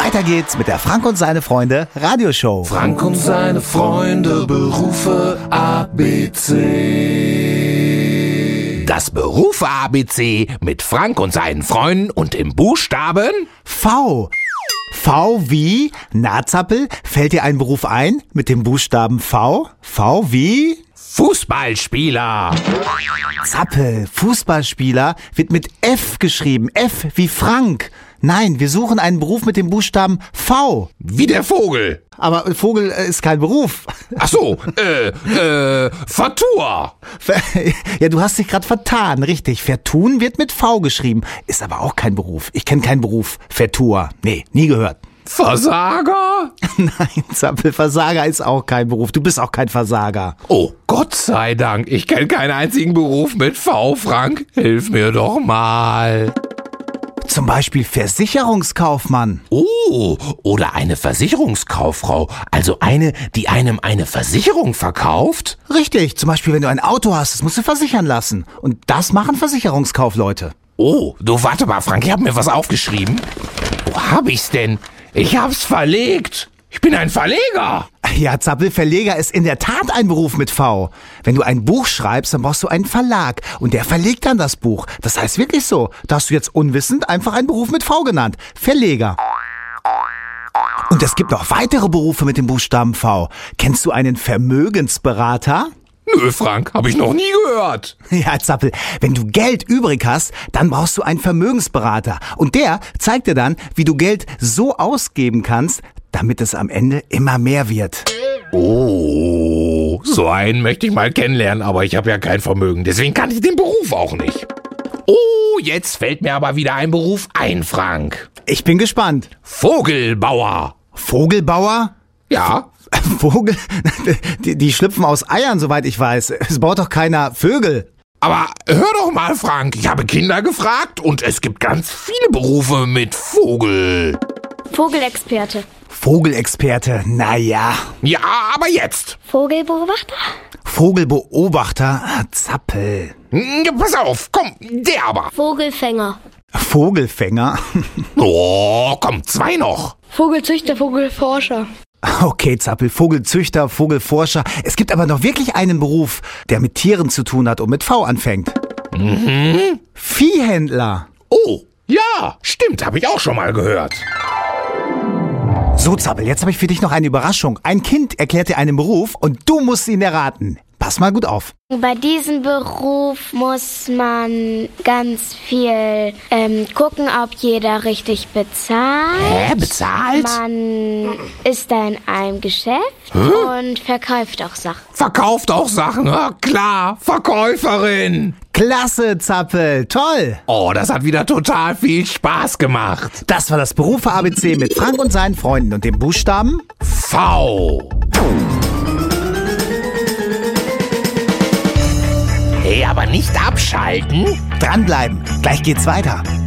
Weiter geht's mit der Frank und seine Freunde Radioshow. Frank und seine Freunde, Berufe ABC. Das Berufe ABC mit Frank und seinen Freunden und im Buchstaben V. V wie? Na, Zappel, fällt dir ein Beruf ein mit dem Buchstaben V? V wie? Fußballspieler. Zappel, Fußballspieler wird mit F geschrieben. F wie Frank. Nein, wir suchen einen Beruf mit dem Buchstaben V. Wie der Vogel. Aber Vogel ist kein Beruf. Ach so, Vertur. Ja, du hast dich gerade vertan, richtig. Vertun wird mit V geschrieben. Ist aber auch kein Beruf. Ich kenne keinen Beruf. Vertur. Nee, nie gehört. Versager? Nein, Zappel, Versager ist auch kein Beruf. Du bist auch kein Versager. Oh, Gott sei Dank. Ich kenne keinen einzigen Beruf mit V, Frank. Hilf mir doch mal. Zum Beispiel Versicherungskaufmann. Oh, oder eine Versicherungskauffrau. Also eine, die einem eine Versicherung verkauft? Richtig, zum Beispiel wenn du ein Auto hast, das musst du versichern lassen. Und das machen Versicherungskaufleute. Oh, du warte mal, Frank, ich habe mir was aufgeschrieben. Wo hab ich's denn? Ich hab's verlegt. Ich bin ein Verleger. Ja, Zappel, Verleger ist in der Tat ein Beruf mit V. Wenn du ein Buch schreibst, dann brauchst du einen Verlag und der verlegt dann das Buch. Das heißt wirklich so. Da hast du jetzt unwissend einfach einen Beruf mit V genannt. Verleger. Und es gibt noch weitere Berufe mit dem Buchstaben V. Kennst du einen Vermögensberater? Nö, Frank, hab ich noch nie gehört. Ja, Zappel, wenn du Geld übrig hast, dann brauchst du einen Vermögensberater. Und der zeigt dir dann, wie du Geld so ausgeben kannst, damit es am Ende immer mehr wird. Oh, so einen möchte ich mal kennenlernen, aber ich habe ja kein Vermögen, deswegen kann ich den Beruf auch nicht. Oh, jetzt fällt mir aber wieder ein Beruf ein, Frank. Ich bin gespannt. Vogelbauer. Vogelbauer? Ja. Vogel? Die schlüpfen aus Eiern, soweit ich weiß. Es baut doch keiner Vögel. Aber hör doch mal, Frank, ich habe Kinder gefragt und es gibt ganz viele Berufe mit Vogel. Vogelexperte. Vogelexperte, naja. Ja, aber jetzt. Vogelbeobachter? Vogelbeobachter, Zappel. Ja, pass auf, komm, der aber. Vogelfänger. Vogelfänger? Oh, komm, zwei noch. Vogelzüchter, Vogelforscher. Okay, Zappel, Vogelzüchter, Vogelforscher. Es gibt aber noch wirklich einen Beruf, der mit Tieren zu tun hat und mit V anfängt. Viehhändler. Oh, ja, stimmt, habe ich auch schon mal gehört. So, Zappel, jetzt habe ich für dich noch eine Überraschung. Ein Kind erklärt dir einen Beruf und du musst ihn erraten. Pass mal gut auf. Bei diesem Beruf muss man ganz viel gucken, ob jeder richtig bezahlt. Hä, bezahlt? Man ist da in einem Geschäft und verkauft auch Sachen. Verkauft auch Sachen, ja klar, Verkäuferin. Klasse, Zappel, toll. Oh, das hat wieder total viel Spaß gemacht. Das war das Berufe ABC mit Frank und seinen Freunden und dem Buchstaben V. Hey, aber nicht abschalten. dranbleiben. Gleich geht's weiter.